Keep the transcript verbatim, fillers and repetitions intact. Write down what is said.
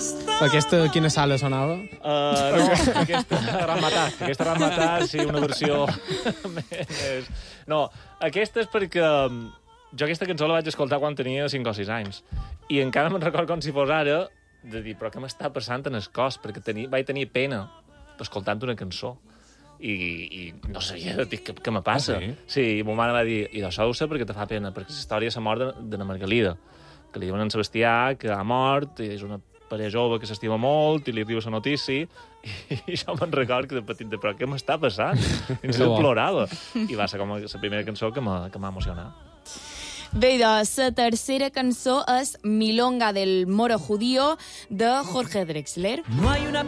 Aquesta, quina sala sonava? Uh, no, aquesta Ramatat. Aquesta Ramatat, sí, una versió més... No, aquesta és perquè jo aquesta cançó la vaig escoltar quan tenia cinc o sis anys. I encara me'n record com si fos ara de dir, però què m'està passant en el cos? Perquè tenia, vaig tenir pena escoltant una cançó. I, i no sabia dic, què, què me passa. Ah, sí? Sí, i ma mare va dir, i d'això ho sé perquè te fa pena, perquè la història és la mort de, de la Margalida, que li diuen en Sebastià que ha mort, i és una parella jove que s'estima molt, i li arriba la notícia, i, i jo me'n record que de petit, de, però què m'està passant? I jo plorava. I va ser com la primera cançó que m'ha emocionat. Bé, doncs, la tercera cançó és Milonga del Moro Judío, de Jorge Drexler. No hay una